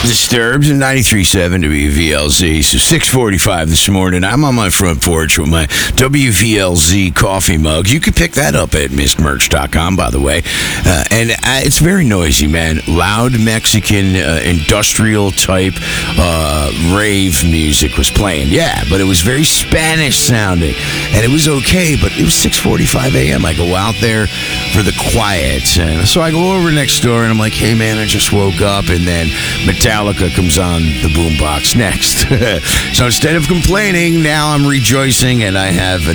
Disturbed in 93.7 WVLZ. So 6:45 this morning. I'm on my front porch with my WVLZ coffee mug. You can pick that up at mistmerch.com, by the way. It's very noisy, man. Loud Mexican industrial type rave music was playing. Yeah, but it was very Spanish sounding. And it was okay, but it was 6:45 a.m. I go out there for the quiet. And so I go over next door and I'm like, hey, man, I just woke up. And then Metallica comes on the boombox next. So instead of complaining, now I'm rejoicing and I have